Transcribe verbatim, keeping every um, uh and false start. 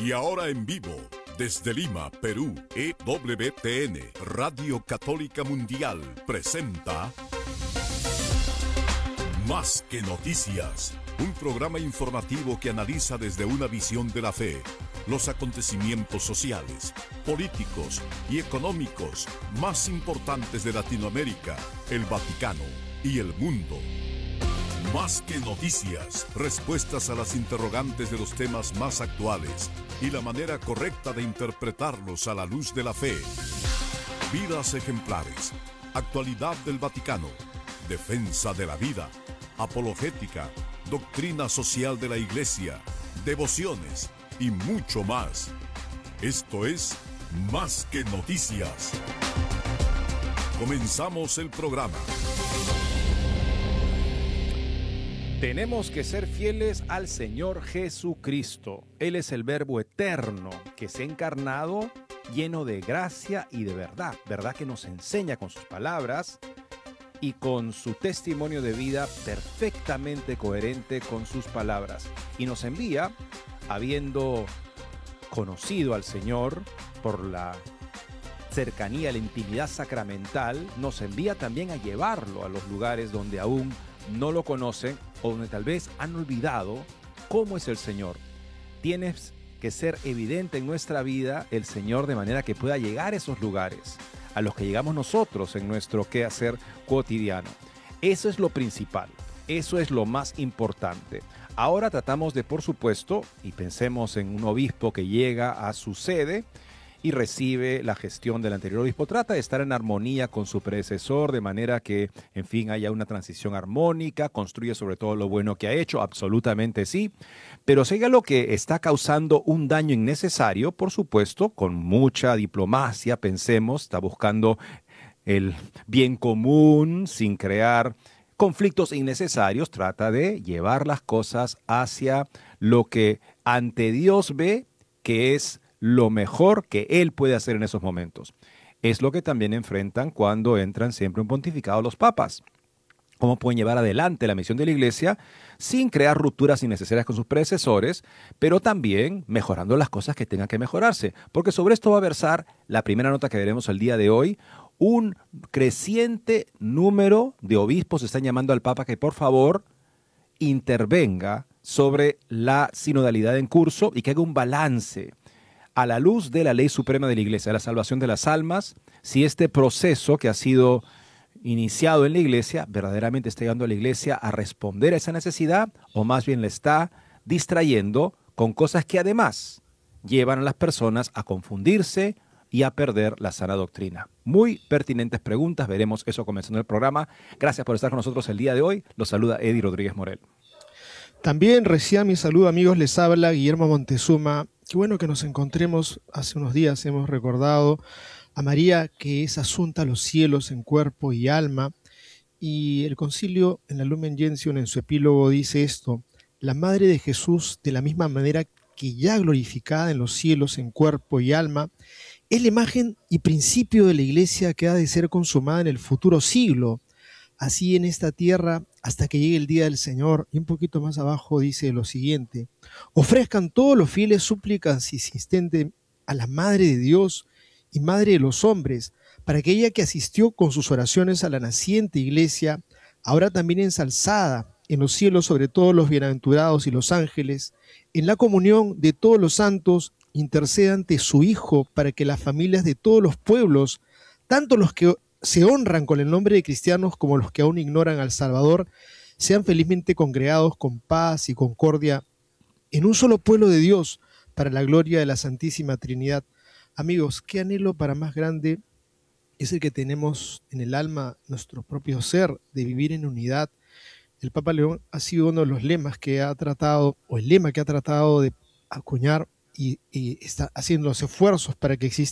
Y ahora en vivo, desde Lima, Perú, E W T N, Radio Católica Mundial, presenta Más que Noticias, un programa informativo que analiza desde una visión de la fe los acontecimientos sociales, políticos y económicos más importantes de Latinoamérica, el Vaticano y el mundo. Más que noticias, respuestas a las interrogantes de los temas más actuales y la manera correcta de interpretarlos a la luz de la fe. Vidas ejemplares, actualidad del Vaticano, defensa de la vida, apologética, doctrina social de la Iglesia, devociones y mucho más. Esto es Más que Noticias. Comenzamos el programa. Tenemos que ser fieles al Señor Jesucristo. Él es el Verbo eterno que se ha encarnado, lleno de gracia y de verdad. Verdad que nos enseña con sus palabras y con su testimonio de vida perfectamente coherente con sus palabras. Y nos envía, habiendo conocido al Señor por la cercanía, la intimidad sacramental, nos envía también a llevarlo a los lugares donde aún no lo conocen o donde tal vez han olvidado cómo es el Señor. Tienes que ser evidente en nuestra vida el Señor de manera que pueda llegar a esos lugares a los que llegamos nosotros en nuestro quehacer cotidiano. Eso es lo principal, eso es lo más importante. Ahora tratamos de, por supuesto, y pensemos en un obispo que llega a su sede y recibe la gestión del anterior obispo, trata de estar en armonía con su predecesor, de manera que, en fin, haya una transición armónica, construye sobre todo lo bueno que ha hecho, absolutamente sí, pero si hay algo que está causando un daño innecesario, por supuesto, con mucha diplomacia, pensemos, está buscando el bien común sin crear conflictos innecesarios, trata de llevar las cosas hacia lo que ante Dios ve que es lo mejor que Él puede hacer en esos momentos. Es lo que también enfrentan cuando entran siempre un pontificado los papas. Cómo pueden llevar adelante la misión de la Iglesia sin crear rupturas innecesarias con sus predecesores, pero también mejorando las cosas que tengan que mejorarse. Porque sobre esto va a versar la primera nota que veremos el día de hoy. Un creciente número de obispos están llamando al Papa que por favor intervenga sobre la sinodalidad en curso y que haga un balance a la luz de la ley suprema de la Iglesia, de la salvación de las almas, si este proceso que ha sido iniciado en la Iglesia verdaderamente está llevando a la Iglesia a responder a esa necesidad o más bien le está distrayendo con cosas que además llevan a las personas a confundirse y a perder la sana doctrina. Muy pertinentes preguntas, veremos eso comenzando el programa. Gracias por estar con nosotros el día de hoy. Los saluda Eddie Rodríguez Morel. También recién mi saludo, amigos, les habla Guillermo Montezuma. Qué bueno que nos encontremos. Hace unos días hemos recordado a María, que es asunta a los cielos en cuerpo y alma. Y el concilio en la Lumen Gentium, en su epílogo, dice esto: la Madre de Jesús, de la misma manera que ya glorificada en los cielos en cuerpo y alma, es la imagen y principio de la Iglesia que ha de ser consumada en el futuro siglo, así en esta tierra hasta que llegue el día del Señor. Y un poquito más abajo dice lo siguiente: ofrezcan todos los fieles súplicas insistentes a la Madre de Dios y Madre de los hombres, para que ella, que asistió con sus oraciones a la naciente Iglesia, ahora también ensalzada en los cielos sobre todos los bienaventurados y los ángeles, en la comunión de todos los santos, interceda ante su Hijo para que las familias de todos los pueblos, tanto los que se honran con el nombre de cristianos como los que aún ignoran al Salvador, sean felizmente congregados con paz y concordia en un solo pueblo de Dios, para la gloria de la Santísima Trinidad. Amigos, qué anhelo para más grande es el que tenemos en el alma, nuestro propio ser, de vivir en unidad. El Papa León ha sido uno de los lemas que ha tratado, o el lema que ha tratado de acuñar, y, y está haciendo los esfuerzos para que exista